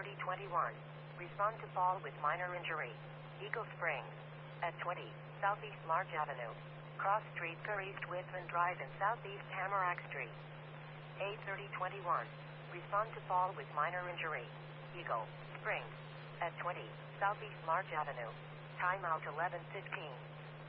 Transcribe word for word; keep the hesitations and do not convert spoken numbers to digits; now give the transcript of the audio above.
thirty twenty-one. Respond to fall with minor injury. Eagle Springs. At twenty, Southeast March Avenue. Cross Street per East Whitman Drive and Southeast Tamarack Street. eight thirty twenty-one. Respond to fall with minor injury. Eagle Springs. At twenty, Southeast March Avenue. Timeout eleven fifteen.